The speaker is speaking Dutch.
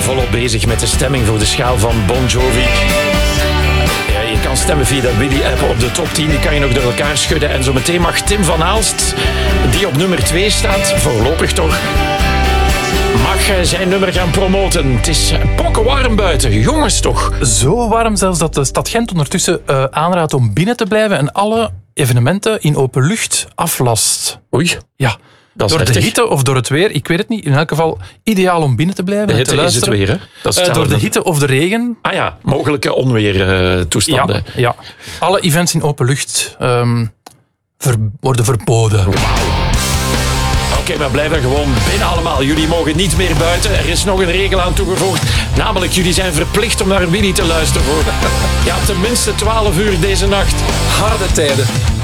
volop bezig met de stemming voor de schaal van Bon Jovi. Ja, je kan stemmen via de Willy-app op de top 10. Die kan je nog door elkaar schudden. En zo meteen mag Tim van Aalst, die op nummer 2 staat, voorlopig toch, mag zijn nummer gaan promoten. Het is pokkenwarm buiten. Jongens toch. Zo warm zelfs dat de stad Gent ondertussen aanraadt om binnen te blijven en alle evenementen in open lucht aflast. Oei. Ja. Dat is door de heftig. hitte of door het weer, ik weet het niet. In elk geval ideaal om binnen te blijven. De en hitte te is het luisteren. weer, hè? Dat is Door hetzelfde. de hitte of de regen. Ah ja, mogelijke onweertoestanden. Ja. Alle events in open lucht worden verboden. Oké, maar blijf dan gewoon binnen allemaal. Jullie mogen niet meer buiten. Er is nog een regel aan toegevoegd. Namelijk, jullie zijn verplicht om naar Willy te luisteren voor tenminste 12 uur deze nacht. Harde tijden.